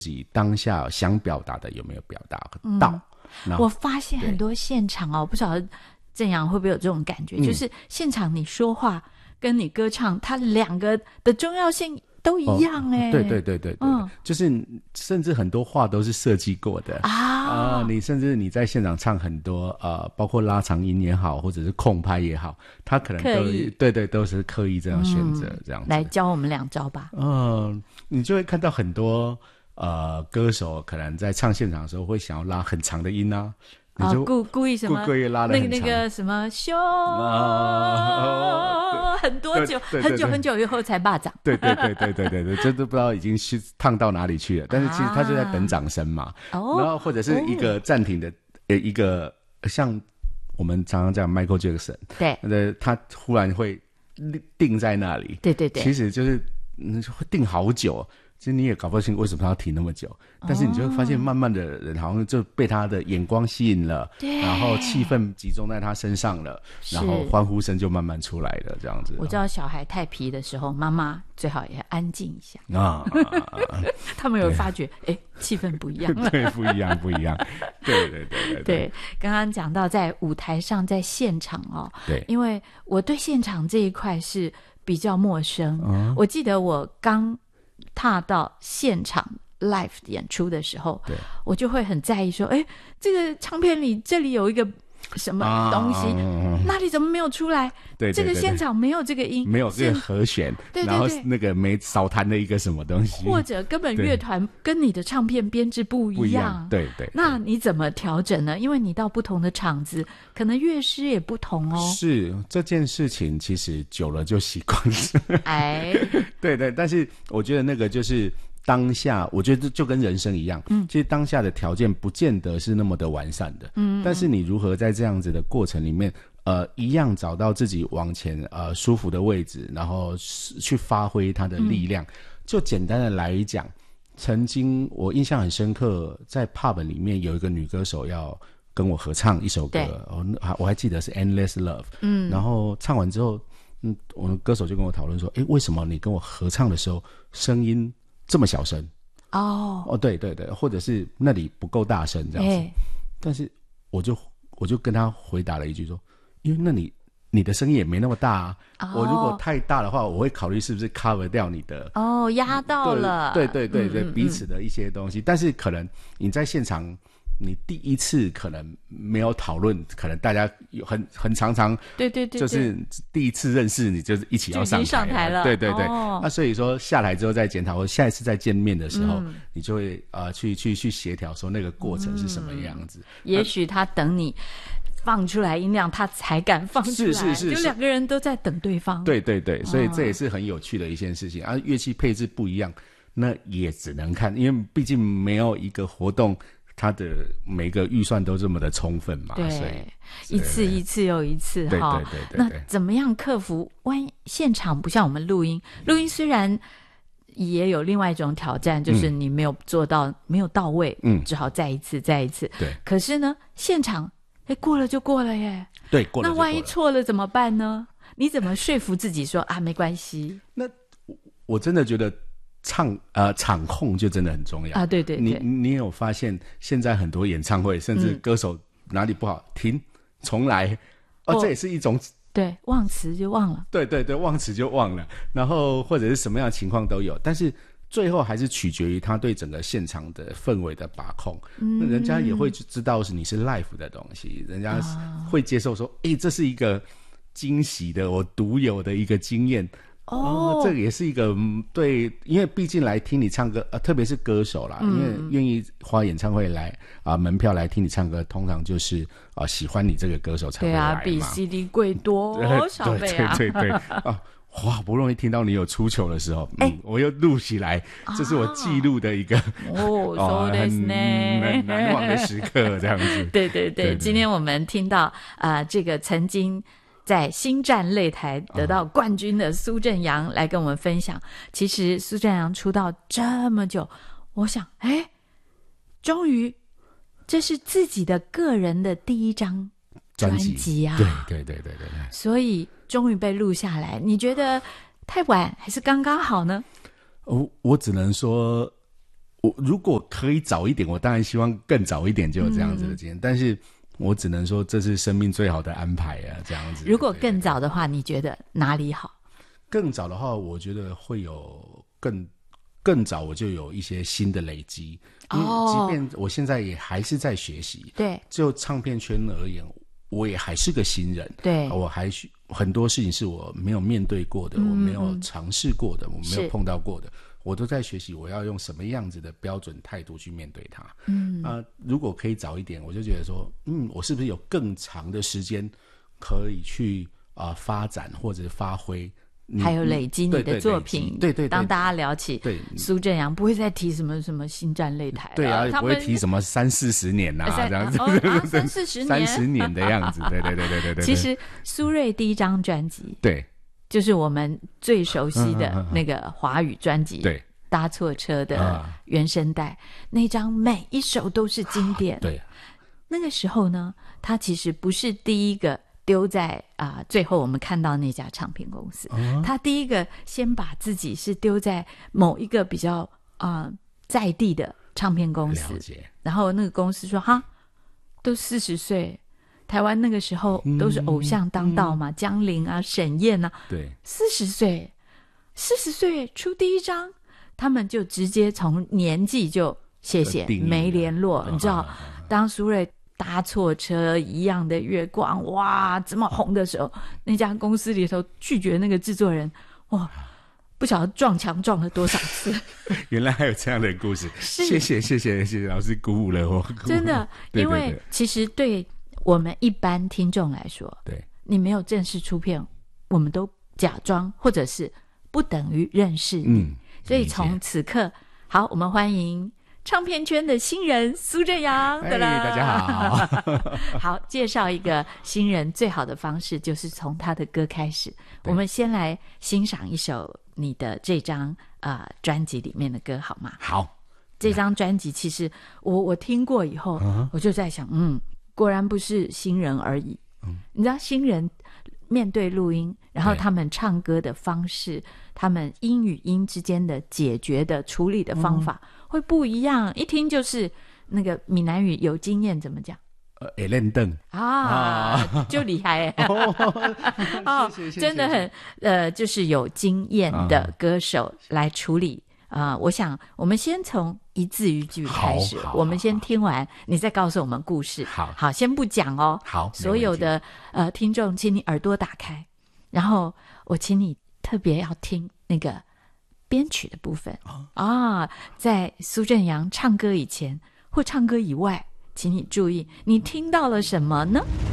己当下想表达的有没有表达到。 我发现很多现场哦，不晓得正阳会不会有这种感觉，就是现场你说话跟你歌唱，它两个的重要性都一样对，就是甚至很多话都是设计过的你甚至你在现场唱很多包括拉长音也好，或者是空拍也好，他可能都是刻意这样选择这样子。 来教我们2招吧。 你就会看到很多歌手可能在唱现场的时候会想要拉很长的音啊，你就故意什么故意拉得很长， 那个什么修很多久很久以后才霸掌。 对，这都不知道已经烫到哪里去了，但是其实他就在等掌声嘛。然后或者是一个暂停的一个像我们常常讲 Michael Jackson， 对，他忽然会定在那里， 对， 其实就是会定好久。其实你也搞不清为什么他要停那么久，但是你就会发现慢慢的人好像就被他的眼光吸引了，然后气氛集中在他身上了，然后欢呼声就慢慢出来了，这样子。 我知道小孩太皮的时候，妈妈最好也安静一下他们有发觉气氛不一样了对，不一样对， 刚刚讲到在舞台上，在现场对， 因为我对现场这一块是比较陌生我记得我刚踏到现场 live 演出的时候，我就会很在意说这个唱片里这里有一个什么东西那里怎么没有出来， 对， 这个现场没有这个音， 没有这个和弦， 对， 然后那个没少弹的一个什么东西， 或者根本乐团跟你的唱片编制不一样， 对， 那你怎么调整呢？因为你到不同的场子可能乐师也不同是这件事情其实久了就习惯了对，但是我觉得那个就是当下，我觉得就跟人生一样其实当下的条件不见得是那么的完善的但是你如何在这样子的过程里面一样找到自己往前舒服的位置，然后去发挥它的力量就简单的来讲，曾经我印象很深刻，在 pub 里面有一个女歌手要跟我合唱一首歌我还记得是 Endless Love 然后唱完之后我的歌手就跟我讨论说为什么你跟我合唱的时候声音这么小声对，或者是那里不够大声这样子但是我就跟他回答了一句说，因为那你的声音也没那么大我如果太大的话，我会考虑是不是 cover 掉你的压到了对，彼此的一些东西但是可能你在现场你第一次可能没有讨论，可能大家有很常对，就是第一次认识你就是一起要上台了对，那所以说下来之后再检讨，或下一次再见面的时候你就会去协调说那个过程是什么样子也许他等你放出来音量他才敢放出来是就两个人都在等对方对，所以这也是很有趣的一件事情乐器配置不一样那也只能看，因为毕竟没有一个活动它的每个预算都这么的充分嘛，所以一次又一次对， 那怎么样克服万一现场不像我们录音虽然也有另外一种挑战，就是你没有做到没有到位只好再一次对， 可是呢现场过了就过了耶， 对，过了就过了， 那万一错了怎么办呢？你怎么说服自己说没关系？ 那我真的觉得场控就真的很重要对， 你有发现现在很多演唱会甚至歌手哪里不好停重来这也是一种对，忘词就忘了， 对，忘词就忘了，然后或者是什么样的情况都有，但是最后还是取决于他对整个现场的氛围的把控人家也会知道是你是 live 的东西，人家会接受说这是一个惊喜的我独有的一个经验这个也是一个对，因为毕竟来听你唱歌特别是歌手啦因为愿意花演唱会来门票来听你唱歌，通常就是喜欢你这个歌手才会来嘛， 比 CD 贵多少倍对好不容易听到你有出糗的时候我又录起来这是我记录的一个很难忘的时刻这样子对，今天我们听到这个曾经在星战擂台得到冠军的苏振阳来跟我们分享其实苏振阳出道这么久，我想终于这是自己的个人的第一张专辑对， 所以终于被录下来，你觉得太晚还是刚刚好呢？ 我只能说我如果可以早一点，我当然希望更早一点就有这样子的经验，但是我只能说这是生命最好的安排啊，这样子。 如果更早的话，你觉得哪里好？ 更早的话，我觉得会有更早，我就有一些新的累积。因为即便我现在也还是在学习， 对， 就唱片圈而言，我也还是个新人， 对， 我还很多事情是我没有面对过的，我没有尝试过的，我没有碰到过的，我都在学习我要用什么样子的标准态度去面对它。如果可以早一点，我就觉得说，我是不是有更长的时间可以去发展或者发挥。 还有累积你的作品， 对， 当大家聊起苏振阳，不会再提什么什么星战擂台， 对啊，也不会提什么30-40年这样子，30年的样子，对。 其实苏芮第一张专辑， 对， 就是我们最熟悉的那个华语专辑， 对， 搭错车的原声带，那张每一首都是经典。 对， 那个时候呢，他其实不是第一个丢在最后我们看到那家唱片公司，他第一个先把自己是丢在某一个比较在地的唱片公司，然后那个公司说哈，都40岁，台湾那个时候都是偶像当道嘛，江玲啊、沈燕啊， 对 ，40岁出第一张，他们就直接从年纪就谢谢没联络，你知道，当苏芮搭错车一样的月光，哇，这么红的时候，那家公司里头拒绝那个制作人，哇，不晓得撞墙撞了多少次。 原来还有这样的故事，谢谢老师鼓舞了我， 真的，因为其实对我们一般听众来说， 对， 你没有正式出片，我们都假装或者是不等于认识你，所以从此刻，好，我们欢迎唱片圈的新人苏振阳。 大家好。 好，介绍一个新人最好的方式就是从他的歌开始。我们先来欣赏一首你的这张专辑里面的歌好吗？ 好， 这张专辑其实我听过以后，我就在想，果然不是新人而已。你知道新人面对录音，然后他们唱歌的方式，他们音与音之间的解决的处理的方法会不一样，一听就是那个闽南语有经验，怎么讲？ 会练凳就厉害谢谢真的很就是有经验的歌手来处理我想我们先从一字一句开始，我们先听完，你再告诉我们故事。好，先不讲哦。 好， 所有的听众，请你耳朵打开，然后我请你特别要听那个编曲的部分在苏振阳唱歌以前或唱歌以外，请你注意，你听到了什么呢？